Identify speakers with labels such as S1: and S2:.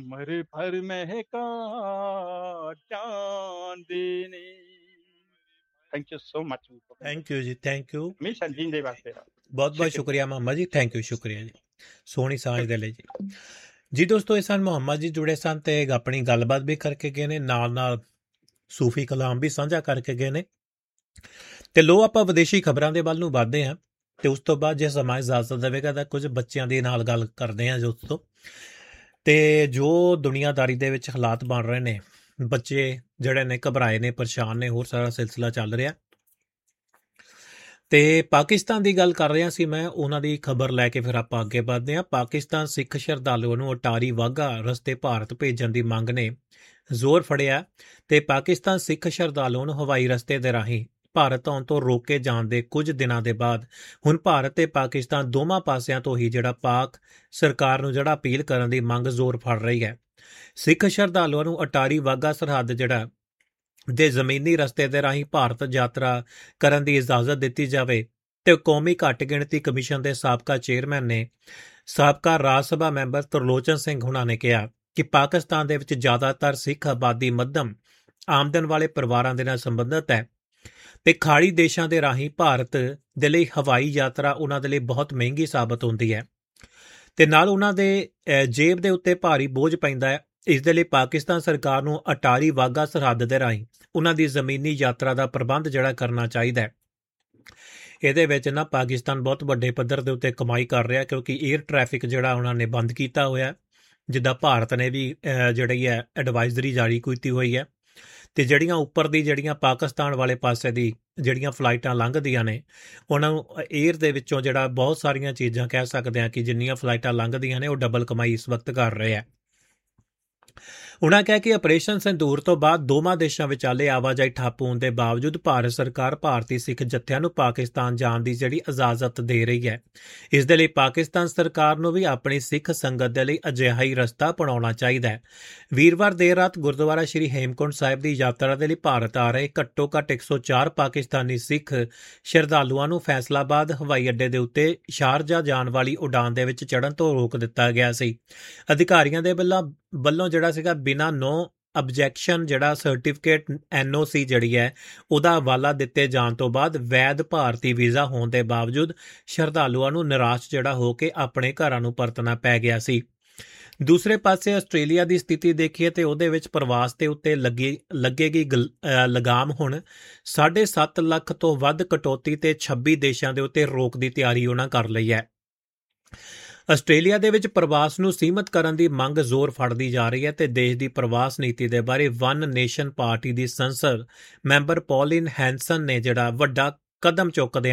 S1: उम्र भर महका चांदनी। Thank you so much.
S2: Thank you ji, thank you,
S1: हमेशा जींदे वास्ते
S2: बहुत बहुत शुक्रिया ਮੁਹੰਮਦ ਜੀ, ਥੈਂਕ ਯੂ, ਸ਼ੁਕਰੀਆ ਜੀ ਸੋਹਣੀ ਸਾਂਝ ਦੇ ਲਈ ਜੀ। ਜੀ ਦੋਸਤੋ, ਇਹ ਸਨ ਮੁਹੰਮਦ ਜੀ ਜੁੜੇ ਸਨ ਤੇ ਆਪਣੀ ਗੱਲਬਾਤ ਵੀ ਕਰਕੇ ਗਏ ਨੇ, ਨਾਲ ਨਾਲ ਸੂਫੀ ਕਲਾਮ ਵੀ ਸਾਂਝਾ ਕਰਕੇ ਗਏ ਨੇ। ਤੇ ਲੋ ਆਪਾਂ ਵਿਦੇਸ਼ੀ ਖਬਰਾਂ ਦੇ ਵੱਲ ਨੂੰ ਵਧਦੇ ਹਾਂ ਤੇ ਉਸ ਤੋਂ ਬਾਅਦ ਜੇ ਸਮਾਂ ਇਜਾਜ਼ਤ ਦੇਵੇਗਾ ਤਾਂ ਕੁਝ ਬੱਚਿਆਂ ਦੇ ਨਾਲ ਗੱਲ ਕਰਦੇ ਹਾਂ ਦੋਸਤੋ। ਤੇ ਜੋ ਦੁਨੀਆਦਾਰੀ ਦੇ ਵਿੱਚ ਹਾਲਾਤ ਬਣ ਰਹੇ ਨੇ, ਬੱਚੇ ਜਿਹੜੇ ਨੇ ਘਬਰਾਏ ਨੇ, ਪਰੇਸ਼ਾਨ ਨੇ, ਹੋਰ ਸਾਰਾ ਸਿਲਸਿਲਾ ਚੱਲ ਰਿਹਾ। ਤੇ ਪਾਕਿਸਤਾਨ ਦੀ ਗੱਲ ਕਰ ਰਿਹਾ ਸੀ ਮੈਂ, ਉਹਨਾਂ ਦੀ ਖਬਰ ਲੈ ਕੇ ਫਿਰ ਆਪਾਂ ਅੱਗੇ ਵਧਦੇ ਹਾਂ। ਪਾਕਿਸਤਾਨ ਸਿੱਖ ਸ਼ਰਧਾਲੂਆਂ ਨੂੰ ਅਟਾਰੀ ਵਾਹਗਾ ਰਸਤੇ ਭਾਰਤ ਭੇਜਣ ਦੀ ਮੰਗ ਨੇ ਜ਼ੋਰ ਫੜਿਆ ਤੇ ਪਾਕਿਸਤਾਨ ਸਿੱਖ ਸ਼ਰਧਾਲੂਆਂ ਨੂੰ ਹਵਾਈ ਰਸਤੇ ਦੇ ਰਾਹੀਂ ਭਾਰਤ ਆਉਣ ਤੋਂ ਰੋਕੇ ਜਾਣ ਦੇ ਕੁਝ ਦਿਨਾਂ ਦੇ ਬਾਅਦ ਹੁਣ ਭਾਰਤ ਤੇ ਪਾਕਿਸਤਾਨ ਦੋਵਾਂ ਪਾਸਿਆਂ ਤੋਂ ਹੀ ਜਿਹੜਾ ਪਾਕ ਸਰਕਾਰ ਨੂੰ ਜਿਹੜਾ ਅਪੀਲ ਕਰਨ ਦੀ ਮੰਗ ਜ਼ੋਰ ਫੜ ਰਹੀ ਹੈ। ਸਿੱਖ ਸ਼ਰਧਾਲੂਆਂ ਨੂੰ ਅਟਾਰੀ ਵਾਹਗਾ ਸਰਹੱਦ ਜਿਹੜਾ ਦੇ ਜ਼ਮੀਨੀ ਰਸਤੇ ਦੇ ਰਾਹੀਂ ਭਾਰਤ ਯਾਤਰਾ ਕਰਨ ਦੀ ਇਜਾਜ਼ਤ ਦਿੱਤੀ ਜਾਵੇ ਤੇ ਕੌਮੀ ਘੱਟ ਗਿਣਤੀ ਕਮਿਸ਼ਨ ਦੇ ਸਾਬਕਾ ਚੇਅਰਮੈਨ ਨੇ ਸਾਬਕਾ ਰਾਜ ਸਭਾ ਮੈਂਬਰ ਤਰਲੋਚਨ ਸਿੰਘ ਹੁਣਾਂ ਨੇ ਕਿਹਾ ਕਿ ਪਾਕਿਸਤਾਨ ਦੇ ਵਿੱਚ ਜ਼ਿਆਦਾਤਰ ਸਿੱਖ ਆਬਾਦੀ ਮੱਧਮ ਆਮਦਨ ਵਾਲੇ ਪਰਿਵਾਰਾਂ ਦੇ ਨਾਲ ਸੰਬੰਧਿਤ ਹੈ ਤੇ ਖਾੜੀ ਦੇਸ਼ਾਂ ਦੇ ਰਾਹੀਂ ਭਾਰਤ ਦੇ ਲਈ ਹਵਾਈ ਯਾਤਰਾ ਉਹਨਾਂ ਦੇ ਲਈ ਬਹੁਤ ਮਹਿੰਗੀ ਸਾਬਤ ਹੁੰਦੀ ਹੈ ਤੇ ਨਾਲ ਉਹਨਾਂ ਦੇ ਜੇਬ ਦੇ ਉੱਤੇ ਭਾਰੀ ਬੋਝ ਪੈਂਦਾ ਹੈ। ਇਸ ਦੇ ਲਈ ਪਾਕਿਸਤਾਨ ਸਰਕਾਰ ਨੂੰ ਅਟਾਰੀ ਵਾਹਗਾ ਸਰਹੱਦ ਦੇ ਰਾਹੀਂ ਉਹਨਾਂ ਦੀ ਜ਼ਮੀਨੀ ਯਾਤਰਾ ਦਾ ਪ੍ਰਬੰਧ ਜਿਹੜਾ ਕਰਨਾ ਚਾਹੀਦਾ ਹੈ। ਇਹਦੇ ਵਿੱਚ ਨਾ ਪਾਕਿਸਤਾਨ ਬਹੁਤ ਵੱਡੇ ਪੱਧਰ ਦੇ ਉੱਤੇ ਕਮਾਈ ਕਰ ਰਿਹਾ ਕਿਉਂਕਿ 에ਅਰ ਟ੍ਰੈਫਿਕ ਜਿਹੜਾ ਉਹਨਾਂ ਨੇ ਬੰਦ ਕੀਤਾ ਹੋਇਆ, ਜਿੱਦਾਂ ਭਾਰਤ ਨੇ ਵੀ ਜਿਹੜੀ ਹੈ ਐਡਵਾਈਜ਼ਰੀ ਜਾਰੀ ਕੀਤੀ ਹੋਈ ਹੈ ਤੇ ਜਿਹੜੀਆਂ ਉੱਪਰ ਦੀ ਜਿਹੜੀਆਂ ਪਾਕਿਸਤਾਨ ਵਾਲੇ ਪਾਸੇ ਦੀ ਜਿਹੜੀਆਂ ਫਲਾਈਟਾਂ ਲੰਘਦੀਆਂ ਨੇ ਉਹਨਾਂ ਨੂੰ 에ਅਰ ਦੇ ਵਿੱਚੋਂ ਜਿਹੜਾ ਬਹੁਤ ਸਾਰੀਆਂ ਚੀਜ਼ਾਂ ਕਹਿ ਸਕਦੇ ਹਾਂ ਕਿ ਜਿੰਨੀਆਂ ਫਲਾਈਟਾਂ ਲੰਘਦੀਆਂ ਨੇ ਉਹ ਡਬਲ ਕਮਾਈ ਇਸ ਵਕਤ ਕਰ ਰਹੇ ਆ। ਉਨ੍ਹਾਂ ਕਿਹਾ ਕਿ ਆਪਰੇਸ਼ਨ ਸਿੰਦੂਰ ਤੋਂ ਬਾਅਦ ਦੋਵਾਂ ਦੇਸ਼ਾਂ ਵਿਚਾਲੇ ਆਵਾਜਾਈ ਠੱਪ ਹੋਣ ਦੇ ਬਾਵਜੂਦ ਭਾਰਤ ਸਰਕਾਰ ਭਾਰਤੀ ਸਿੱਖ ਜੱਥਿਆਂ ਨੂੰ ਪਾਕਿਸਤਾਨ ਜਾਣ ਦੀ ਜਿਹੜੀ ਇਜਾਜ਼ਤ ਦੇ ਰਹੀ ਹੈ। ਇਸ ਦੇ ਲਈ ਪਾਕਿਸਤਾਨ ਸਰਕਾਰ ਨੂੰ ਵੀ ਆਪਣੀ ਸਿੱਖ ਸੰਗਤ ਦੇ ਲਈ ਅਜਿਹਾ ਹੀ ਰਸਤਾ ਅਪਣਾਉਣਾ ਚਾਹੀਦਾ ਹੈ। ਵੀਰਵਾਰ ਦੇਰ ਰਾਤ ਗੁਰਦੁਆਰਾ ਸ਼੍ਰੀ ਹੇਮਕੁੰਟ ਸਾਹਿਬ ਦੀ ਯਾਤਰਾ ਦੇ ਲਈ ਭਾਰਤ ਆ ਰਹੇ ਘੱਟੋ ਘੱਟ 104 ਪਾਕਿਸਤਾਨੀ ਸਿੱਖ ਸ਼ਰਧਾਲੂਆਂ ਨੂੰ ਫੈਸਲਾਬਾਦ ਹਵਾਈ ਅੱਡੇ ਦੇ ਉੱਤੇ ਸ਼ਾਰਜਾ ਜਾਣ ਵਾਲੀ ਉਡਾਨ ਦੇ ਵਿੱਚ ਚੜ੍ਹਨ ਤੋਂ ਰੋਕ ਦਿੱਤਾ ਗਿਆ ਸੀ। ਅਧਿਕਾਰੀਆਂ ਦੇ ਵੱਲੋਂ ਜਿਹੜਾ ਸੀਗਾ ਬਿਨਾਂ ਨੋ ਆਬਜੈਕਸ਼ਨ ਜਿਹੜਾ ਸਰਟੀਫਿਕੇਟ NOC ਜਿਹੜੀ ਹੈ ਉਹਦਾ ਹਵਾਲਾ ਦਿੱਤੇ ਜਾਣ ਤੋਂ ਬਾਅਦ ਵੈਧ ਭਾਰਤੀ ਵੀਜ਼ਾ ਹੋਣ ਦੇ ਬਾਵਜੂਦ ਸ਼ਰਧਾਲੂਆਂ ਨੂੰ ਨਿਰਾਸ਼ ਜਿਹੜਾ ਹੋ ਕੇ ਆਪਣੇ ਘਰਾਂ ਨੂੰ ਪਰਤਣਾ ਪੈ ਗਿਆ ਸੀ। ਦੂਸਰੇ ਪਾਸੇ ਆਸਟ੍ਰੇਲੀਆ ਦੀ ਸਥਿਤੀ ਦੇਖੀਏ ਤੇ ਉਹਦੇ ਵਿੱਚ ਪ੍ਰਵਾਸ ਦੇ ਉੱਤੇ ਲੱਗੇਗੀ ਲਗਾਮ ਹੁਣ 7.5 ਲੱਖ ਤੋਂ ਵੱਧ ਕਟੌਤੀ ਤੇ 26 ਦੇਸ਼ਾਂ ਦੇ ਉੱਤੇ ਰੋਕ ਦੀ ਤਿਆਰੀ ਉਹਨਾਂ ਕਰ ਲਈ ਹੈ। ਆਸਟ੍ਰੇਲੀਆ ਦੇ ਵਿੱਚ ਪ੍ਰਵਾਸ ਨੂੰ ਸੀਮਤ ਕਰਨ ਦੀ ਮੰਗ ਜ਼ੋਰ ਫੜਦੀ ਜਾ ਰਹੀ ਹੈ ਤੇ ਦੇਸ਼ ਦੀ ਪ੍ਰਵਾਸ ਨੀਤੀ ਦੇ ਬਾਰੇ ਵਨ ਨੇਸ਼ਨ ਪਾਰਟੀ ਦੀ ਸੰਸਦ ਮੈਂਬਰ ਪੌਲਿਨ ਹੈਂਸਨ ਨੇ ਜਿਹੜਾ ਵੱਡਾ ਕਦਮ ਚੁੱਕਦੇ